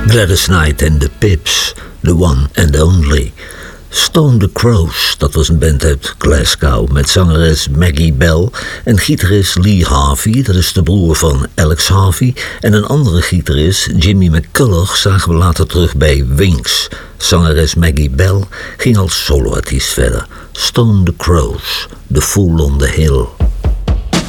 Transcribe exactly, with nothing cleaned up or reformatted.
Gladys Knight en The Pips, The One and Only. Stone the Crows, dat was een band uit Glasgow met zangeres Maggie Bell en gitarist Lee Harvey, dat is de broer van Alex Harvey, en een andere gitarist, Jimmy McCulloch, zagen we later terug bij Wings. Zangeres Maggie Bell ging als soloartiest verder. Stone the Crows, The Fool on the Hill.